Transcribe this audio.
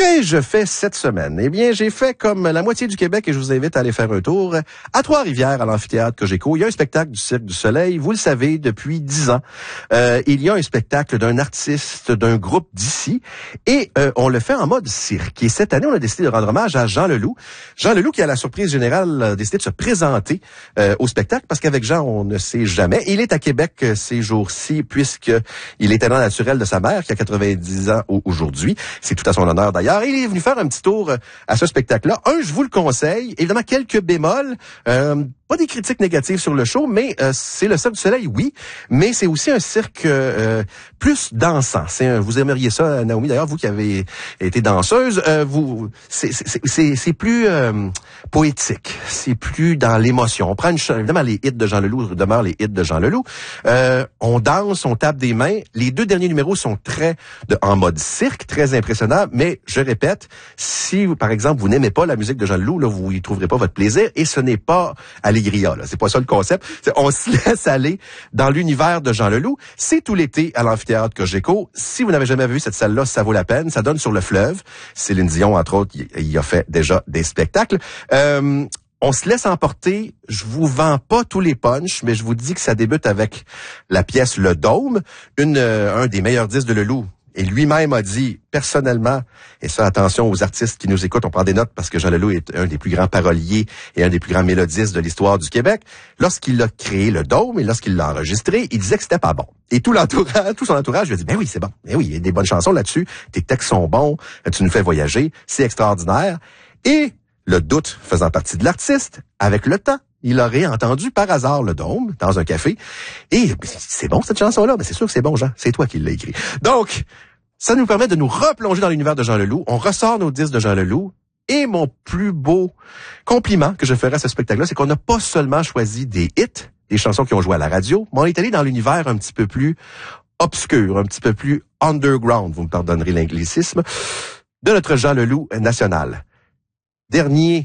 Qu'ai-je fait cette semaine? Eh bien, j'ai fait comme la moitié du Québec et je vous invite à aller faire un tour à Trois-Rivières, à l'amphithéâtre Cogeco. Il y a un spectacle du Cirque du Soleil, vous le savez, depuis 10 ans. Il y a un spectacle d'un artiste, d'un groupe d'ici et on le fait en mode cirque. Et cette année, on a décidé de rendre hommage à Jean Leloup. Jean Leloup qui, à la surprise générale, a décidé de se présenter au spectacle parce qu'avec Jean, on ne sait jamais. Il est à Québec ces jours-ci puisqu'il est talent naturel de sa mère qui a 90 ans aujourd'hui. C'est tout à son honneur d'ailleurs. Il est venu faire un petit tour à ce spectacle-là. Je vous le conseille. Évidemment, quelques bémols. Pas des critiques négatives sur le show, mais c'est le Cirque du Soleil, oui, mais c'est aussi un cirque plus dansant. Vous aimeriez ça, Naomi, d'ailleurs, vous qui avez été danseuse, c'est plus poétique, c'est plus dans l'émotion. On prend évidemment, les hits de Jean Leloup demeurent les hits de Jean Leloup. On danse, on tape des mains. Les 2 derniers numéros sont en mode cirque, très impressionnants, mais je répète, si, par exemple, vous n'aimez pas la musique de Jean Leloup, là, vous y trouverez pas votre plaisir, et ce n'est pas Allegria, là. C'est pas ça le concept. On se laisse aller dans l'univers de Jean Leloup. C'est tout l'été à l'amphithéâtre Cogeco. Si vous n'avez jamais vu cette salle-là, ça vaut la peine. Ça donne sur le fleuve. Céline Dion, entre autres, il a fait déjà des spectacles. On se laisse emporter. Je vous vends pas tous les punchs, mais je vous dis que ça débute avec la pièce Le Dôme, un des meilleurs disques de Leloup. Et lui-même a dit, personnellement, et ça, attention aux artistes qui nous écoutent, on prend des notes parce que Jean Leloup est un des plus grands paroliers et un des plus grands mélodistes de l'histoire du Québec. Lorsqu'il a créé le Dôme et lorsqu'il l'a enregistré, il disait que c'était pas bon. Et tout son entourage lui a dit, ben oui, c'est bon. Ben oui, il y a des bonnes chansons là-dessus. Tes textes sont bons. Tu nous fais voyager. C'est extraordinaire. Et le doute faisant partie de l'artiste, avec le temps, il aurait entendu par hasard le Dôme dans un café. Et c'est bon cette chanson-là. Mais c'est sûr que c'est bon, Jean. C'est toi qui l'as écrit. Donc, ça nous permet de nous replonger dans l'univers de Jean Leloup. On ressort nos disques de Jean Leloup. Et mon plus beau compliment que je ferai à ce spectacle-là, c'est qu'on n'a pas seulement choisi des hits, des chansons qui ont joué à la radio, mais on est allé dans l'univers un petit peu plus obscur, un petit peu plus underground, vous me pardonnerez l'anglicisme, de notre Jean Leloup national. Dernier